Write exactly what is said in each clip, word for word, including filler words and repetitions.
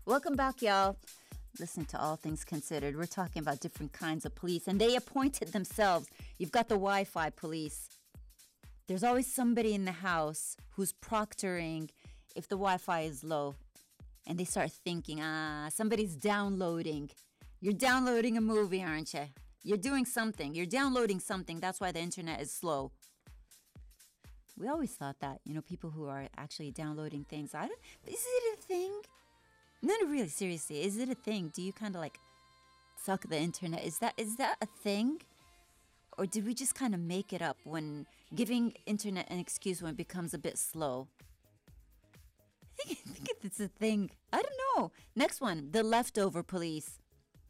Welcome back, y'all. Listen to All Things Considered. We're talking about different kinds of police, and they appointed themselves. You've got the Wi-Fi police. There's always somebody in the house who's proctoring if the Wi-Fi is low. And they start thinking, ah, somebody's downloading. You're downloading a movie, aren't you? You're doing something. You're downloading something. That's why the internet is slow. We always thought that, you know, people who are actually downloading things. I don't, is it a thing? No, no, really, seriously, is it a thing? Do you kind of like suck the internet? Is that is that a thing? Or did we just kind of make it up when giving internet an excuse when it becomes a bit slow? I think, I think it's a thing. I don't know. Next one, the leftover police.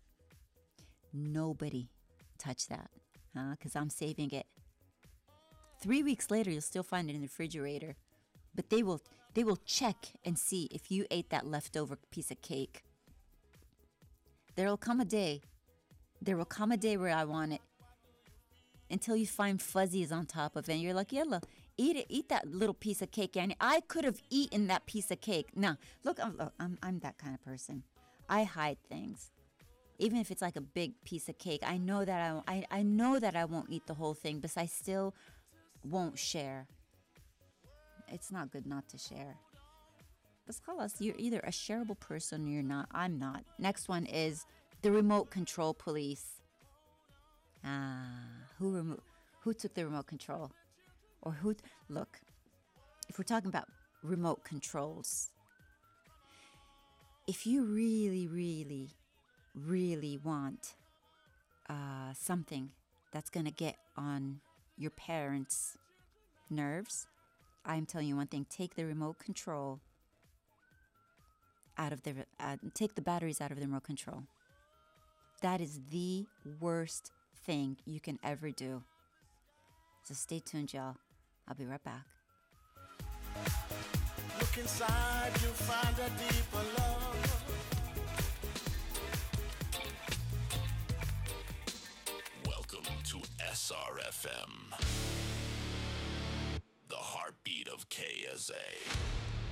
Nobody touch that, huh? Because I'm saving it. Three weeks later, you'll still find it in the refrigerator. But they will they will check and see if you ate that leftover piece of cake. There will come a day. There will come a day where I want it. Until you find fuzzies on top of it. And you're like, yalla, eat it. Eat that little piece of cake, Annie. I could have eaten that piece of cake. Now, look, I'm, look, I'm, I'm that kind of person. I hide things. Even if it's like a big piece of cake. I know that I, I, I know that I won't eat the whole thing. But I still won't share. It's not good not to share. But call us. You're either a shareable person or you're not. I'm not. Next one is the remote control police. Ah, who remo- who took the remote control? Or who... T- look, if we're talking about remote controls, if you really, really, really want uh, something that's going to get on your parents' nerves, I'm telling you one thing, take the remote control out of the, uh, take the batteries out of the remote control. That is the worst thing you can ever do. So stay tuned, y'all. I'll be right back. Look inside, you'll find a deeper love. Welcome to S R F M. The heartbeat of K S A.